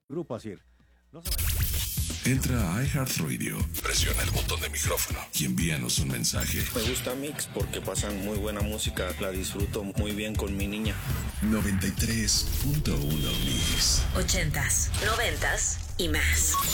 Grupo Asir. No se vayan. Entra a iHeartRadio, presiona el botón de micrófono y envíanos un mensaje. Me gusta Mix porque pasan muy buena música, la disfruto muy bien con mi niña. 93.1 Mix. 80s, 90s y más.